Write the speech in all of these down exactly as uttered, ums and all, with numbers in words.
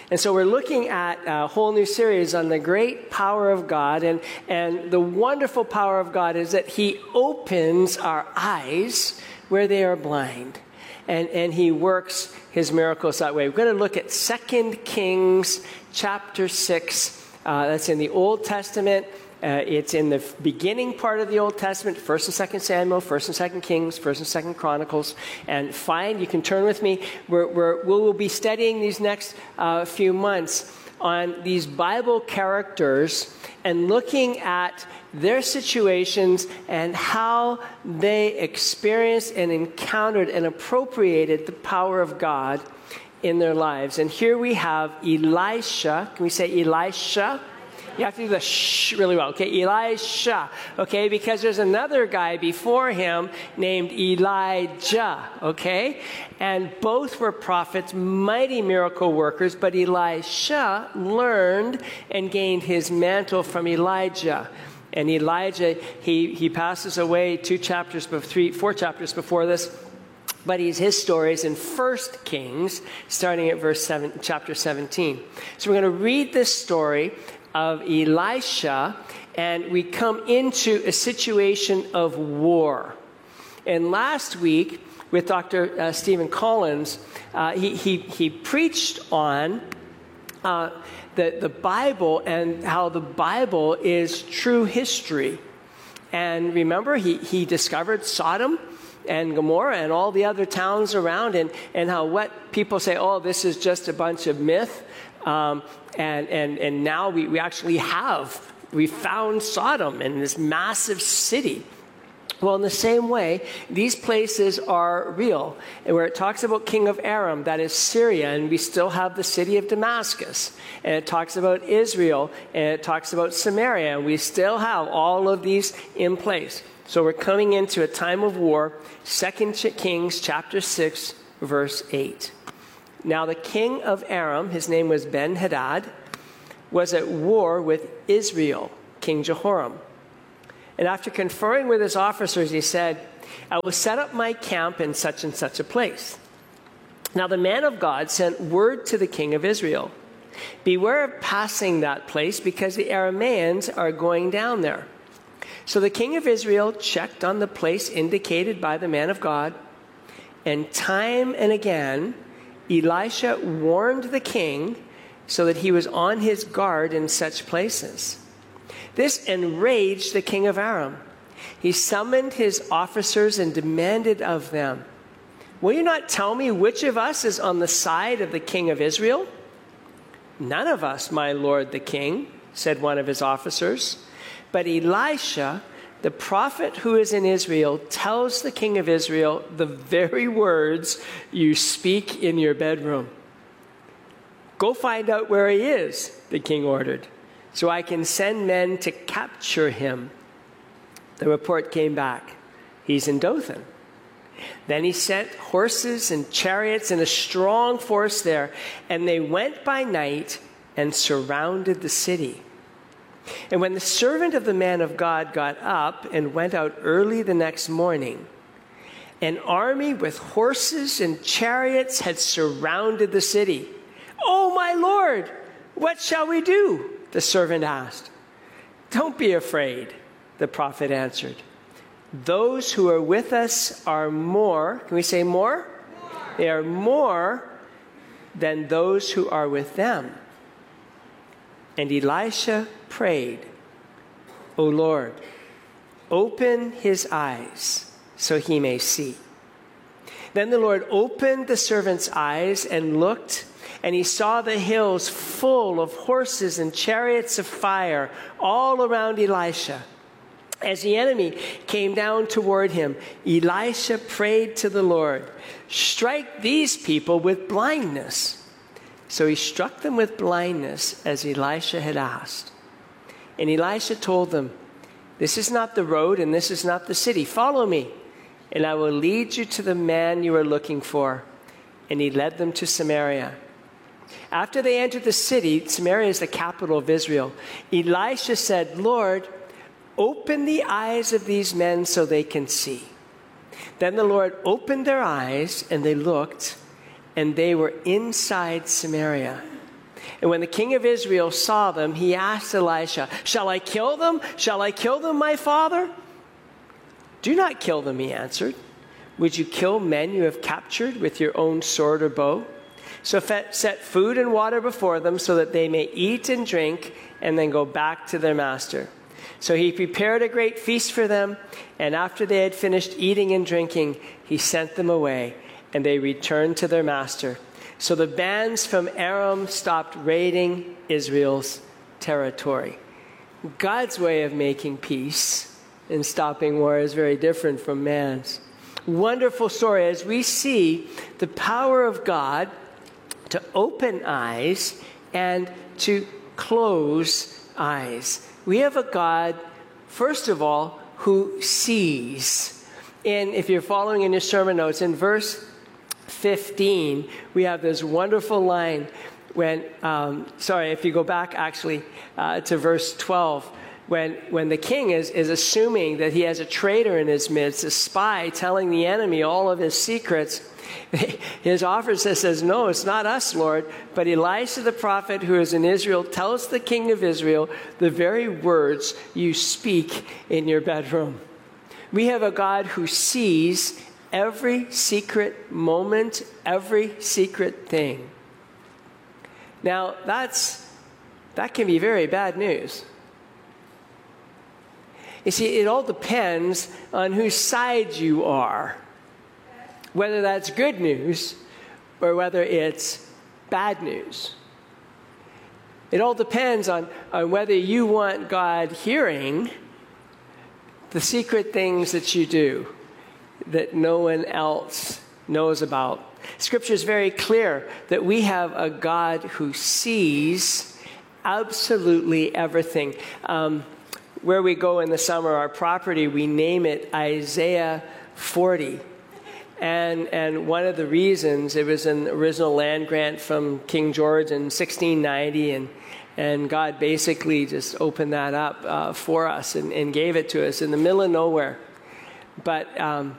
And so we're looking at a whole new series on the great power of God. And, and the wonderful power of God is that he opens our eyes where they are blind. And, and he works his miracles that way. We're going to look at Second Kings chapter six. Uh, that's in the Old Testament. Uh, it's in the beginning part of the Old Testament, First and Second Samuel, First and Second Kings, First and Second Chronicles. And find, you can turn with me. We're, we're, we will be studying these next uh, few months on these Bible characters and looking at their situations and how they experienced and encountered and appropriated the power of God in their lives. And here we have Elisha. Can we say Elisha? You have to do the shh really well. Okay, Elisha. Okay, because there's another guy before him named Elijah. Okay, and both were prophets, mighty miracle workers, but Elisha learned and gained his mantle from Elijah. And Elijah, he, he passes away two chapters, three, four chapters before this. But he's, his story is in First Kings, starting at verse seven, chapter seventeen. So we're going to read this story of Elisha, and we come into a situation of war. And last week, with Doctor Uh, Stephen Collins, uh, he, he, he preached on uh, the, the Bible and how the Bible is true history. And remember, he, he discovered Sodom and Gomorrah and all the other towns around, and, and how what people say, oh, this is just a bunch of myth. Um, and, and, and now we, we actually have, we found Sodom in this massive city. Well, in the same way, these places are real. And where it talks about king of Aram, that is Syria, and we still have the city of Damascus. And it talks about Israel, and it talks about Samaria, and we still have all of these in place. So we're coming into a time of war. Second Kings chapter six, verse eight. Now the king of Aram, his name was Ben-Hadad, was at war with Israel, King Jehoram. And after conferring with his officers, he said, I will set up my camp in such and such a place. Now the man of God sent word to the king of Israel, beware of passing that place, because the Arameans are going down there. So the king of Israel checked on the place indicated by the man of God, and time and again Elisha warned the king so that he was on his guard in such places. This enraged the king of Aram. He summoned his officers and demanded of them, will you not tell me which of us is on the side of the king of Israel? None of us, my lord the king, said one of his officers. But Elisha, the prophet who is in Israel, tells the king of Israel the very words you speak in your bedroom. Go find out where he is, the king ordered, so I can send men to capture him. The report came back. He's in Dothan. Then he sent horses and chariots and a strong force there, and they went by night and surrounded the city. And when the servant of the man of God got up and went out early the next morning, an army with horses and chariots had surrounded the city. Oh, my Lord, what shall we do? The servant asked. Don't be afraid, the prophet answered. Those who are with us are more, can we say more? More. They are more than those who are with them. And Elisha prayed, O Lord, open his eyes so he may see. Then the Lord opened the servant's eyes and looked, and he saw the hills full of horses and chariots of fire all around Elisha. As the enemy came down toward him, Elisha prayed to the Lord, strike these people with blindness. So he struck them with blindness as Elisha had asked. And Elisha told them, this is not the road and this is not the city. Follow me, and I will lead you to the man you are looking for. And he led them to Samaria. After they entered the city, Samaria is the capital of Israel, Elisha said, Lord, open the eyes of these men so they can see. Then the Lord opened their eyes, and they looked, and they were inside Samaria. And when the king of Israel saw them, he asked Elisha, "Shall I kill them? Shall I kill them, my father?" "Do not kill them," he answered. "Would you kill men you have captured with your own sword or bow? So set food and water before them so that they may eat and drink and then go back to their master." So he prepared a great feast for them, and after they had finished eating and drinking, he sent them away, and they returned to their master. So the bands from Aram stopped raiding Israel's territory. God's way of making peace and stopping war is very different from man's. Wonderful story as we see the power of God to open eyes and to close eyes. We have a God, first of all, who sees. And if you're following in your sermon notes, in verse fifteen, we have this wonderful line when, um, sorry, if you go back actually uh, to verse twelve, when, when the king is, is assuming that he has a traitor in his midst, a spy telling the enemy all of his secrets, his officer says, "No, it's not us, Lord." But Elisha the prophet who is in Israel tells the king of Israel the very words you speak in your bedroom. We have a God who sees every secret moment, every secret thing. Now, that's that can be very bad news. You see, it all depends on whose side you are. Whether that's good news or whether it's bad news. It all depends on, on whether you want God hearing the secret things that you do that no one else knows about. Scripture is very clear that we have a God who sees absolutely everything. Um, where we go in the summer, our property, we name it Isaiah forty. And and one of the reasons, it was an original land grant from King George in sixteen ninety, and and God basically just opened that up uh, for us and, and gave it to us in the middle of nowhere. But um,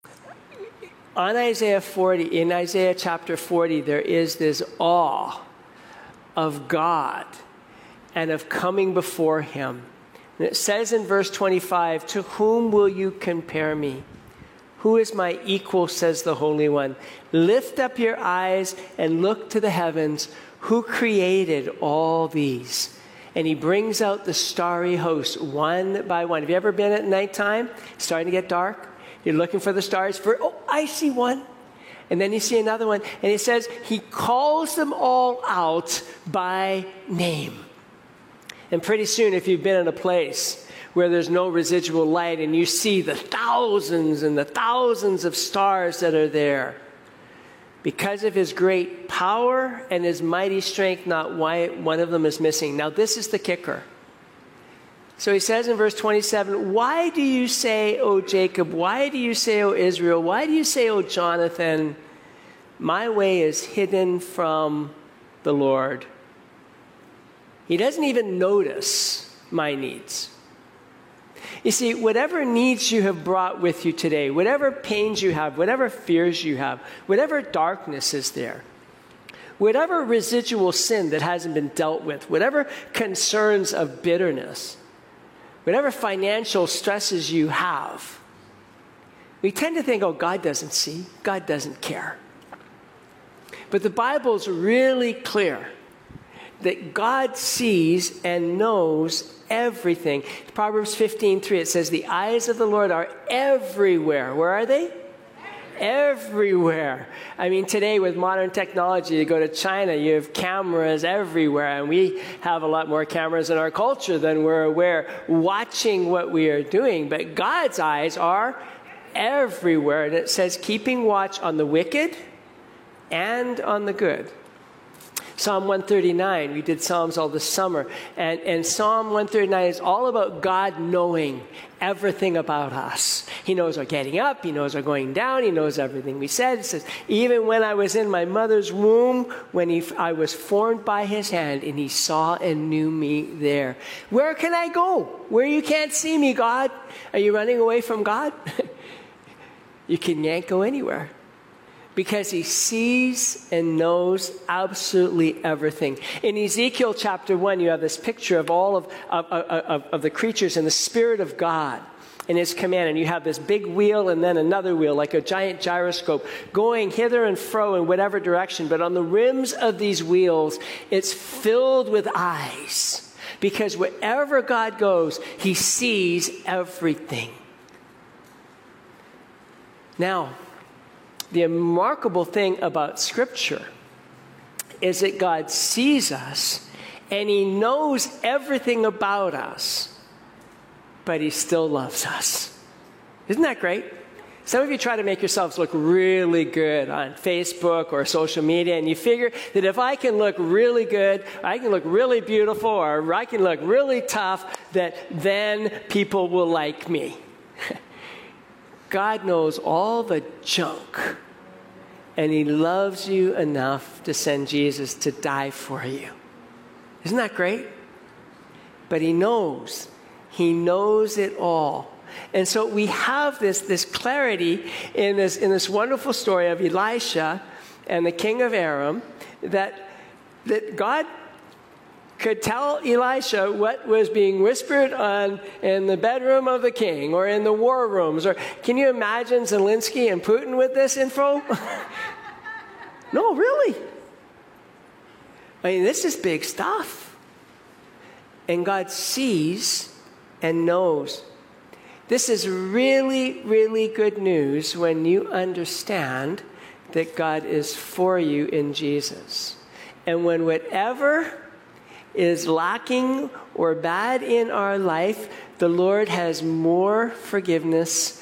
on Isaiah forty, in Isaiah chapter forty, there is this awe of God and of coming before him. And it says in verse twenty-five, "To whom will you compare me? Who is my equal, says the Holy One. Lift up your eyes and look to the heavens. Who created all these?" And he brings out the starry host one by one. Have you ever been at nighttime? It's starting to get dark. You're looking for the stars. For oh, I see one. And then you see another one. And he says he calls them all out by name. And pretty soon, if you've been in a place where there's no residual light and you see the thousands and the thousands of stars that are there, because of his great power and his mighty strength, not one of them is missing. Now, this is the kicker. So he says in verse twenty-seven, "Why do you say, O Jacob? Why do you say, O Israel? Why do you say, O Jonathan, my way is hidden from the Lord?" He doesn't even notice my needs. You see, whatever needs you have brought with you today, whatever pains you have, whatever fears you have, whatever darkness is there, whatever residual sin that hasn't been dealt with, whatever concerns of bitterness, whatever financial stresses you have, we tend to think, oh, God doesn't see, God doesn't care. But the Bible's really clear that God sees and knows everything. Proverbs fifteen three, it says, "The eyes of the Lord are everywhere." Where are they? Everywhere. I mean, today with modern technology, you go to China, you have cameras everywhere, and we have a lot more cameras in our culture than we're aware, watching what we are doing. But God's eyes are everywhere. And it says, keeping watch on the wicked and on the good. Psalm one thirty-nine, we did Psalms all this summer, and, and Psalm one thirty-nine is all about God knowing everything about us. He knows our getting up, he knows our going down, he knows everything we said. It says, even when I was in my mother's womb, when he, I was formed by his hand, and he saw and knew me there. Where can I go? Where you can't see me, God? Are you running away from God? You can't go anywhere. because he sees and knows absolutely everything. In Ezekiel chapter one, you have this picture of all of, of, of, of the creatures and the Spirit of God in his command. And you have this big wheel and then another wheel, like a giant gyroscope, going hither and fro in whatever direction. But on the rims of these wheels, it's filled with eyes. Because wherever God goes, he sees everything. Now, the remarkable thing about Scripture is that God sees us and he knows everything about us, but he still loves us. Isn't that great? Some of you try to make yourselves look really good on Facebook or social media, and you figure that if I can look really good, I can look really beautiful, or I can look really tough, that then people will like me. God knows all the junk, and he loves you enough to send Jesus to die for you. Isn't that great? But he knows. He knows it all. And so we have this, this clarity in this, in this wonderful story of Elisha and the king of Aram, that, that God could tell Elisha what was being whispered on in the bedroom of the king or in the war rooms. Or can you imagine Zelensky and Putin with this info? No, really. I mean, this is big stuff. And God sees and knows. This is really, really good news when you understand that God is for you in Jesus. And when whatever is lacking or bad in our life, the Lord has more forgiveness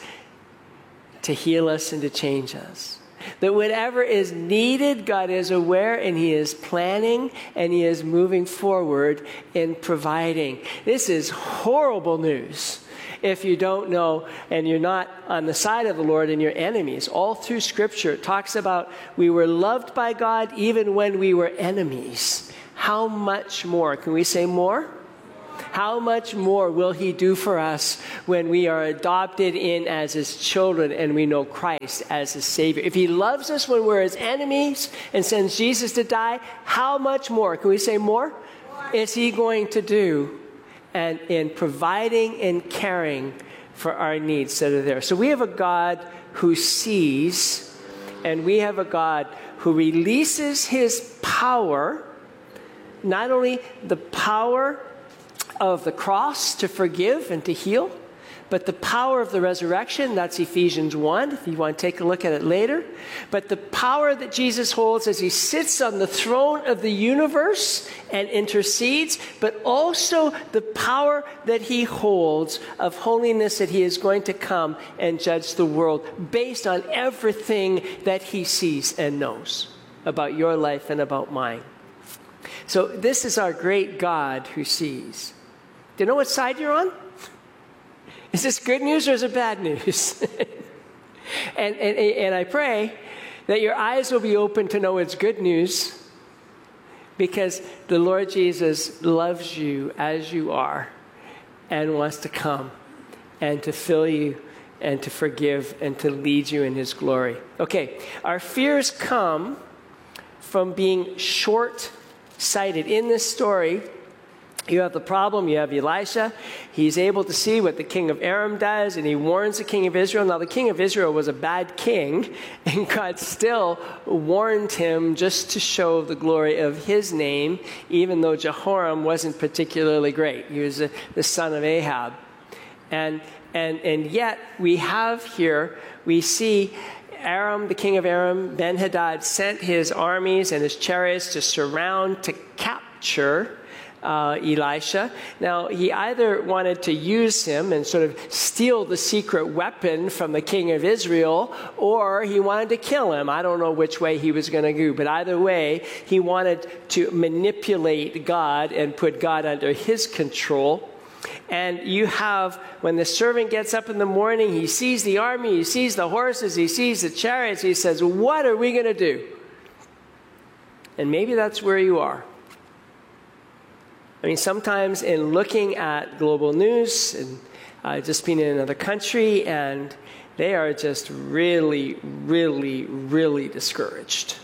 to heal us and to change us. That whatever is needed, God is aware and he is planning and he is moving forward in providing. This is horrible news if you don't know and you're not on the side of the Lord and your enemies. All through Scripture, it talks about we were loved by God even when we were enemies. How much more? Can we say more? How much more will he do for us when we are adopted in as his children and we know Christ as his Savior? If he loves us when we're his enemies and sends Jesus to die, how much more? Can we say more? Is he going to do and in providing and caring for our needs that are there? So we have a God who sees, and we have a God who releases his power, not only the power of the cross to forgive and to heal, but the power of the resurrection. That's Ephesians one, if you want to take a look at it later. But the power that Jesus holds as he sits on the throne of the universe and intercedes, but also the power that he holds of holiness, that he is going to come and judge the world based on everything that he sees and knows about your life and about mine. So this is our great God who sees. Do you know what side you're on? Is this good news or is it bad news? and, and, and I pray that your eyes will be open to know it's good news, because the Lord Jesus loves you as you are and wants to come and to fill you and to forgive and to lead you in his glory. Okay, our fears come from being short cited. In this story, you have the problem, you have Elisha. He's able to see what the king of Aram does, and he warns the king of Israel. Now, the king of Israel was a bad king, and God still warned him just to show the glory of his name, even though Jehoram wasn't particularly great. He was a, the son of Ahab. And, and, and yet, we have here, we see Aram, the king of Aram, Ben-Hadad, sent his armies and his chariots to surround, to capture uh, Elisha. Now, he either wanted to use him and sort of steal the secret weapon from the king of Israel, or he wanted to kill him. I don't know which way he was going to go, but either way, he wanted to manipulate God and put God under his control. And you have, when the servant gets up in the morning, he sees the army, he sees the horses, he sees the chariots, he says, what are we going to do? And maybe that's where you are. I mean, sometimes in looking at global news and uh, just being in another country and They are just really, really, really discouraged.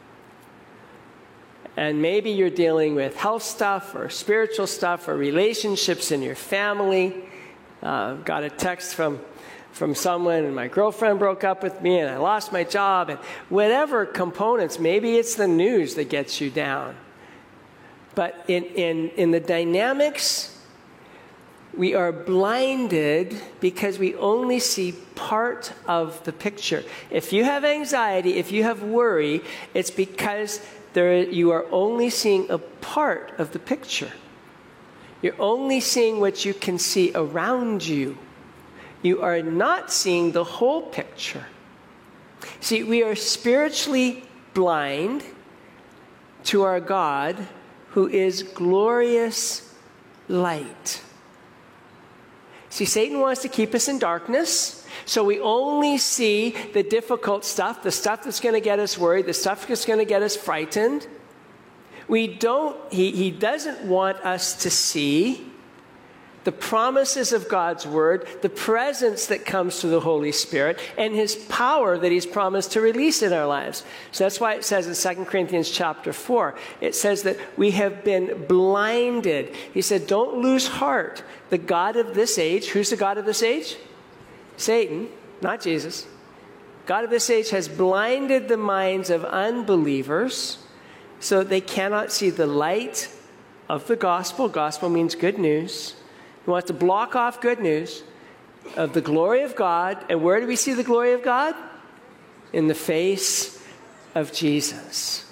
And maybe you're dealing with health stuff or spiritual stuff or relationships in your family. Uh, got a text from, from someone, and my girlfriend broke up with me, and I lost my job, and whatever components. Maybe it's the news that gets you down. But in, in, in the dynamics, we are blinded because we only see part of the picture. If you have anxiety, if you have worry, it's because there, you are only seeing a part of the picture. You're only seeing what you can see around you. You are not seeing the whole picture. See, we are spiritually blind to our God, who is glorious light. See, Satan wants to keep us in darkness, so we only see the difficult stuff, the stuff that's going to get us worried, the stuff that's going to get us frightened. We don't, he, he doesn't want us to see the promises of God's word, the presence that comes through the Holy Spirit, and his power that he's promised to release in our lives. So that's why it says in Second Corinthians chapter four, it says that we have been blinded. He said, don't lose heart. The God of this age, who's the God of this age? Satan, not Jesus. God of this age has blinded the minds of unbelievers so that they cannot see the light of the gospel. Gospel means good news. He wants to block off good news of the glory of God. And where do we see the glory of God? In the face of Jesus.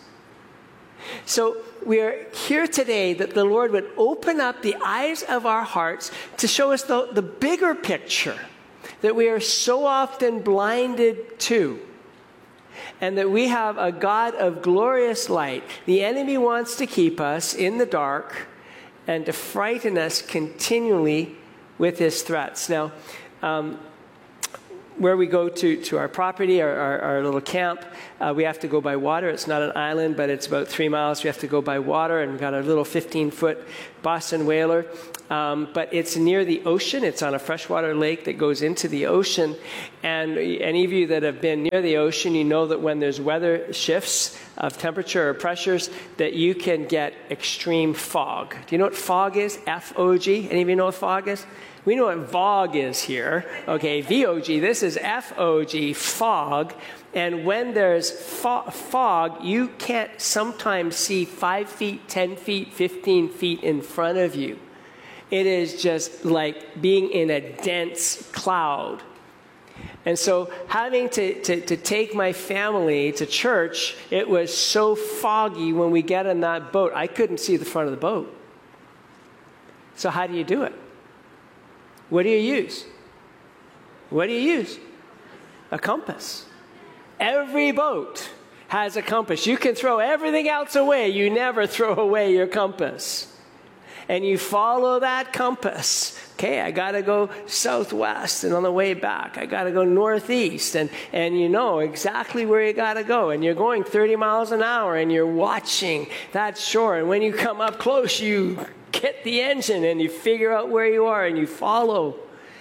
So we are here today that the Lord would open up the eyes of our hearts to show us the, the bigger picture that we are so often blinded to. And that we have a God of glorious light. The enemy wants to keep us in the dark and to frighten us continually with his threats. Now, um, where we go to, to our property, our, our, our little camp, uh, we have to go by water. It's not an island, but it's about three miles. We have to go by water, and we've got a little fifteen-foot Boston whaler. Um, but it's near the ocean. It's on a freshwater lake that goes into the ocean. And any of you that have been near the ocean, you know that when there's weather shifts of temperature or pressures, that you can get extreme fog. Do you know what fog is? F O G. Any of you know what fog is? We know what V O G is here. Okay, V O G. This is F O G, fog. And when there's fo- fog, you can't sometimes see five feet, ten feet, fifteen feet in front of you. It is just like being in a dense cloud. And so having to, to, to take my family to church, it was so foggy when we get in that boat. I couldn't see the front of the boat. So how do you do it? What do you use? What do you use? A compass. Every boat has a compass. You can throw everything else away. You never throw away your compass. And you follow that compass. Okay, I got to go southwest, and on the way back, I got to go northeast. And, and you know exactly where you got to go. And you're going thirty miles an hour, and you're watching that shore. And when you come up close, you get the engine, and you figure out where you are, and you follow.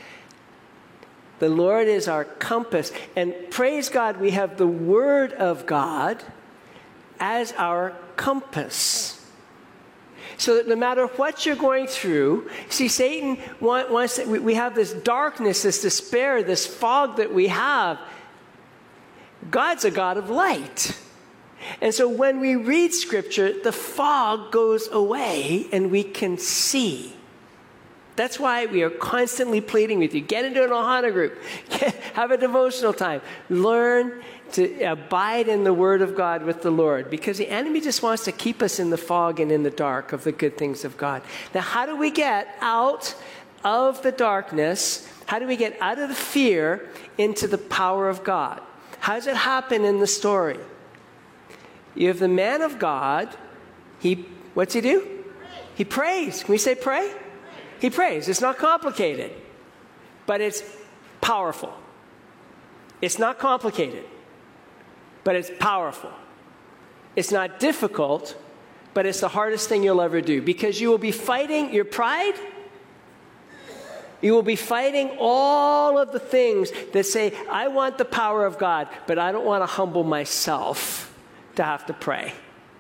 The Lord is our compass. And praise God, we have the Word of God as our compass. So that no matter what you're going through, see, Satan wants, we have this darkness, this despair, this fog that we have. God's a God of light. And so when we read Scripture, the fog goes away and we can see. That's why we are constantly pleading with you. Get into an Ohana group. Get, have a devotional time. Learn to abide in the Word of God with the Lord, because the enemy just wants to keep us in the fog and in the dark of the good things of God. Now, how do we get out of the darkness? How do we get out of the fear into the power of God? How does it happen in the story? You have the man of God. He, what's he do? He prays. Can we say pray? He prays. It's not complicated, but it's powerful. It's not complicated, but it's powerful. It's not difficult, but it's the hardest thing you'll ever do, because you will be fighting your pride You will be fighting all of the things that say, I want the power of God, but I don't want to humble myself to have to pray.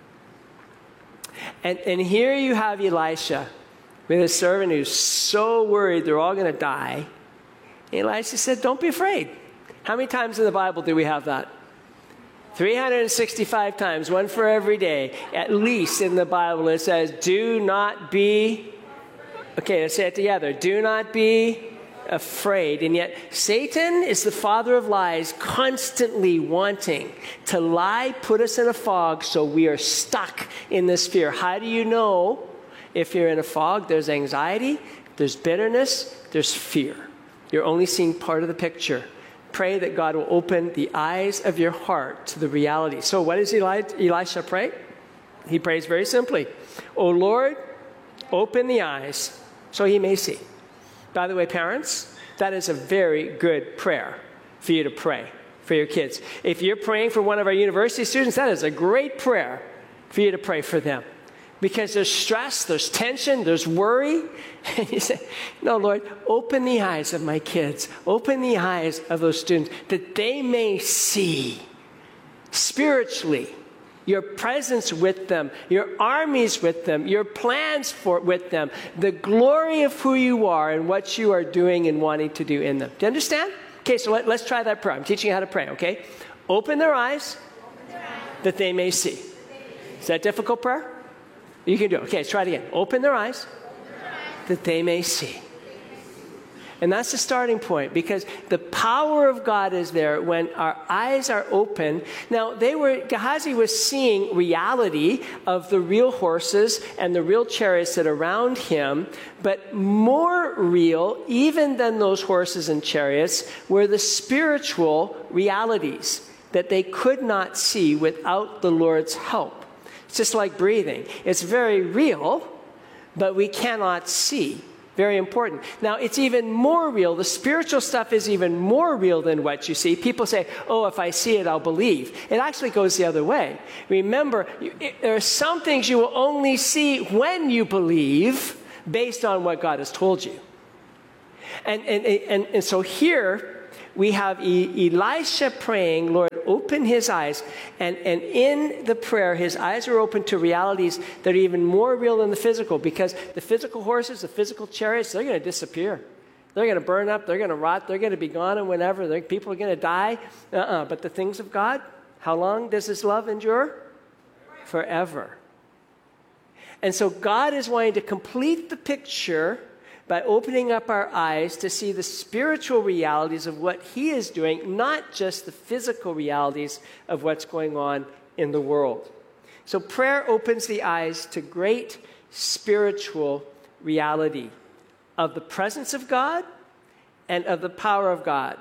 And, and here you have Elisha with his servant who's so worried they're all going to die. Elisha said, don't be afraid. How many times in the Bible do we have that? three hundred sixty-five times, one for every day. At least in the Bible it says, do not be, okay, let's say it together. Do not be afraid. And yet Satan is the father of lies, constantly wanting to lie, put us in a fog so we are stuck in this fear. How do you know if you're in a fog? There's anxiety, there's bitterness, there's fear. You're only seeing part of the picture. Pray that God will open the eyes of your heart to the reality. So what does Eli- Elisha pray? He prays very simply, O Lord, open the eyes so he may see. By the way, parents, that is a very good prayer for you to pray for your kids. If you're praying for one of our university students, that is a great prayer for you to pray for them. Because there's stress, there's tension, there's worry. And you say, no, Lord, open the eyes of my kids. Open the eyes of those students that they may see spiritually your presence with them, your armies with them, your plans for with them, the glory of who you are and what you are doing and wanting to do in them. Do you understand? Okay, so let, let's try that prayer. I'm teaching you how to pray, okay? Open their eyes, open their eyes that they may see. Is that a difficult prayer? You can do it. Okay, let's try it again. Open their eyes that they may see. And that's the starting point, because the power of God is there when our eyes are open. Now, they were, Gehazi was seeing reality of the real horses and the real chariots that are around him, but more real, even than those horses and chariots, were the spiritual realities that they could not see without the Lord's help. It's just like breathing. It's very real, but we cannot see. Very important. Now, it's even more real. The spiritual stuff is even more real than what you see. People say, oh, if I see it, I'll believe. It actually goes the other way. Remember, there are some things you will only see when you believe based on what God has told you. And, and, and, and so here, we have Elisha praying, Lord, open his eyes. And, and in the prayer, his eyes are open to realities that are even more real than the physical, because the physical horses, the physical chariots, they're going to disappear. They're going to burn up. They're going to rot. They're going to be gone and whenever. They're, people are going to die. Uh-uh. But the things of God, how long does his love endure? Forever. And so God is wanting to complete the picture by opening up our eyes to see the spiritual realities of what he is doing, not just the physical realities of what's going on in the world. So prayer opens the eyes to great spiritual reality of the presence of God and of the power of God.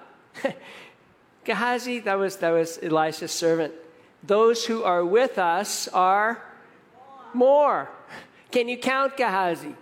Gehazi, that was, that was Elisha's servant. Those who are with us are more. Can you count, Gehazi?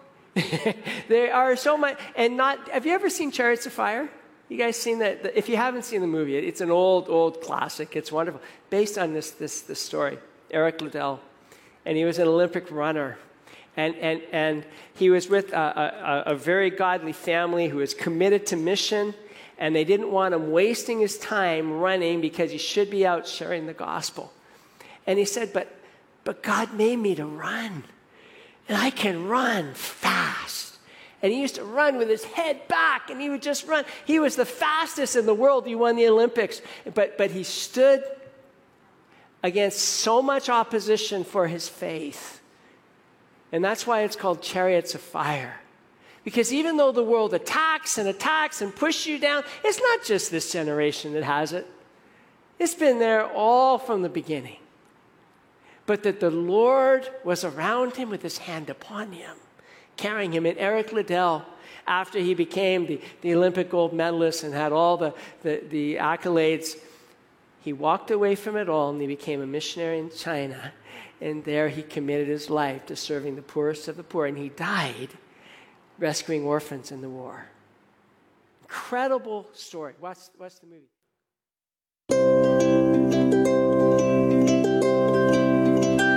There are so much, and not, have you ever seen Chariots of Fire? You guys seen that? If you haven't seen the movie, it's an old, old classic. It's wonderful. Based on this, this, this story, Eric Liddell. And he was an Olympic runner. And, and, and he was with a, a, a very godly family who was committed to mission. And they didn't want him wasting his time running because he should be out sharing the gospel. And he said, but, but God made me to run. And I can run fast. And he used to run with his head back, and he would just run. He was the fastest in the world. He won the Olympics. But, but he stood against so much opposition for his faith. And that's why it's called Chariots of Fire. Because even though the world attacks and attacks and pushes you down, it's not just this generation that has it. It's been there all from the beginning. But that the Lord was around him with his hand upon him, carrying him. And Eric Liddell, after he became the, the Olympic gold medalist and had all the, the, the accolades, he walked away from it all and he became a missionary in China. And there he committed his life to serving the poorest of the poor. And he died rescuing orphans in the war. Incredible story. Watch, watch the movie.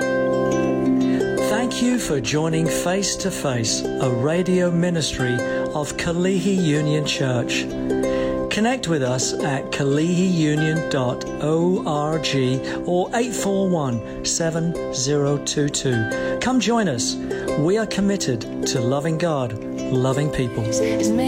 Thank you for joining Face to Face, a radio ministry of Kalihi Union Church. Connect with us at kalihi union dot org or eight four one, seven zero two two. Come join us. We are committed to loving God, loving people.